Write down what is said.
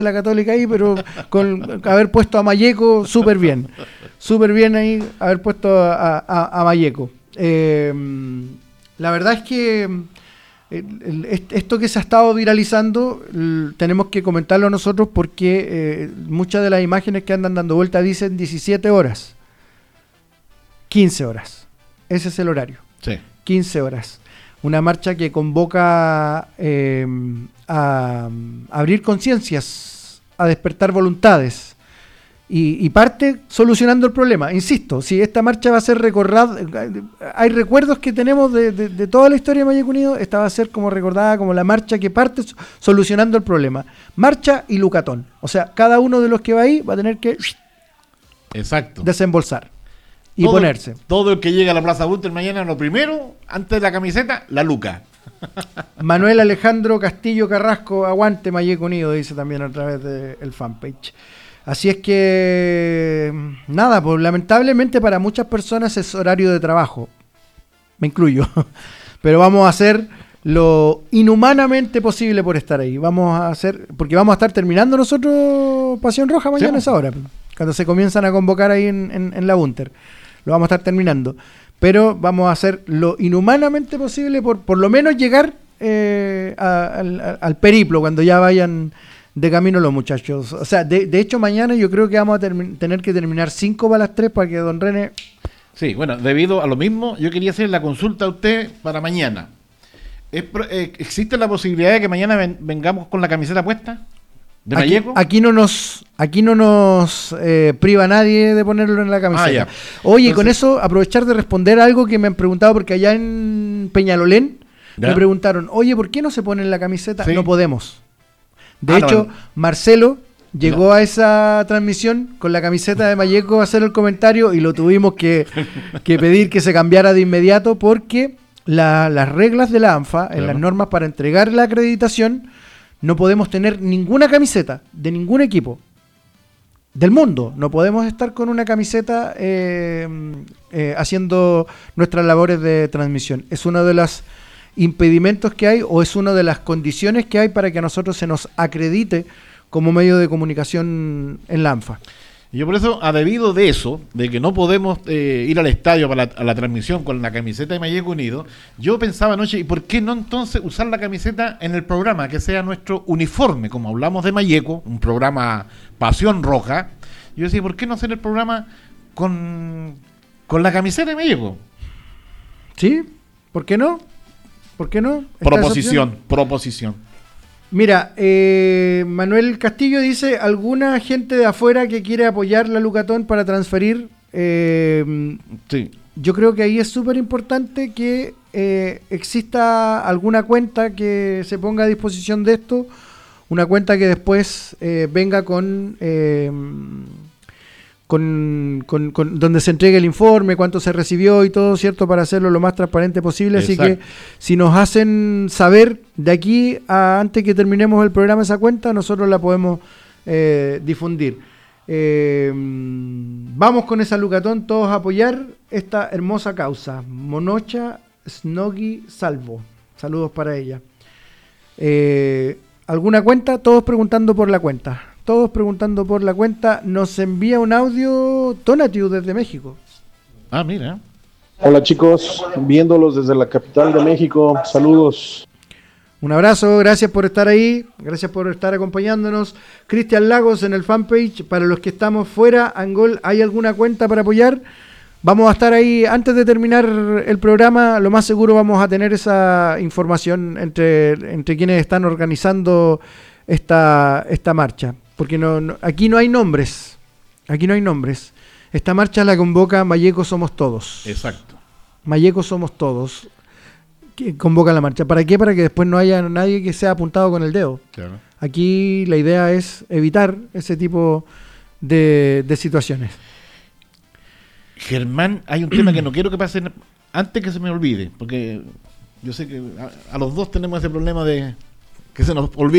la Católica ahí, pero con haber puesto a Malleco súper bien ahí, haber puesto a Malleco. La verdad es que esto que se ha estado viralizando tenemos que comentarlo nosotros porque muchas de las imágenes que andan dando vuelta dicen 17 horas, 15 horas, ese es el horario, sí. 15 horas. Una marcha que convoca a abrir conciencias, a despertar voluntades y parte solucionando el problema. Insisto, si esta marcha va a ser recordada, hay recuerdos que tenemos de toda la historia de Malleco Unido, esta va a ser como recordada como la marcha que parte solucionando el problema. Marcha y Lucatón. O sea, cada uno de los que va ahí va a tener que Exacto. desembolsar y ponerse. Todo el que llega a la Plaza Bunter mañana, lo primero, antes de la camiseta, la luca. Manuel Alejandro Castillo Carrasco, aguante Malleco Unido, dice también a través del fanpage. Así es que, nada, pues lamentablemente para muchas personas es horario de trabajo, me incluyo, pero vamos a hacer lo inhumanamente posible por estar ahí. Porque vamos a estar terminando nosotros Pasión Roja mañana a esa hora, cuando se comienzan a convocar ahí en la Bunter. Lo vamos a estar terminando, pero vamos a hacer lo inhumanamente posible por lo menos llegar al periplo cuando ya vayan de camino los muchachos. O sea, de hecho mañana yo creo que vamos a tener que terminar 5 para las 3 para que don René... Sí, bueno, debido a lo mismo, yo quería hacer la consulta a usted para mañana. ¿Existe la posibilidad de que mañana vengamos con la camiseta puesta? ¿De Malleco? Aquí no nos priva nadie de ponerlo en la camiseta. Oye, entonces, con eso aprovechar de responder algo que me han preguntado, porque allá en Peñalolén me preguntaron, oye, ¿por qué no se pone en la camiseta? Sí. No podemos. De hecho, Marcelo llegó a esa transmisión con la camiseta de Malleco a hacer el comentario y lo tuvimos que pedir que se cambiara de inmediato porque las reglas de la ANFA, en las normas para entregar la acreditación, no podemos tener ninguna camiseta de ningún equipo del mundo. No podemos estar con una camiseta haciendo nuestras labores de transmisión. Es uno de los impedimentos que hay o es una de las condiciones que hay para que a nosotros se nos acredite como medio de comunicación en la ANFA. Y yo por eso, debido de eso, de que no podemos ir al estadio a la transmisión con la camiseta de Malleco Unido, yo pensaba anoche, ¿y por qué no entonces usar la camiseta en el programa, que sea nuestro uniforme? Como hablamos de Malleco, un programa Pasión Roja, yo decía, ¿por qué no hacer el programa con la camiseta de Malleco? Sí, ¿por qué no? ¿Por qué no? Proposición. Mira, Manuel Castillo dice, ¿alguna gente de afuera que quiere apoyar la Lucatón para transferir? Sí. Yo creo que ahí es súper importante que exista alguna cuenta que se ponga a disposición de esto, una cuenta que después venga con donde se entregue el informe, cuánto se recibió y todo, ¿cierto? Para hacerlo lo más transparente posible. Exacto. Así que si nos hacen saber de aquí a antes que terminemos el programa esa cuenta, nosotros la podemos difundir. Vamos con esa Lucatón, todos a apoyar esta hermosa causa. Monocha Snoggy Salvo. Saludos para ella. ¿Alguna cuenta? Todos preguntando por la cuenta. Nos envía un audio Tonatiu desde México. Ah, mira. Hola chicos, viéndolos desde la capital de México. Saludos. Un abrazo, gracias por estar ahí, gracias por estar acompañándonos. Cristian Lagos en el fanpage. Para los que estamos fuera, Angol, ¿hay alguna cuenta para apoyar? Vamos a estar ahí antes de terminar el programa. Lo más seguro vamos a tener esa información entre quienes están organizando esta marcha. Porque aquí no hay nombres. Esta marcha la convoca Malleco Somos Todos. Exacto. Malleco Somos Todos. Que convoca la marcha. ¿Para qué? Para que después no haya nadie que sea apuntado con el dedo. Claro. Aquí la idea es evitar ese tipo de situaciones. Germán, hay un tema que no quiero que pase antes que se me olvide. Porque yo sé que a los dos tenemos ese problema de que se nos olvida.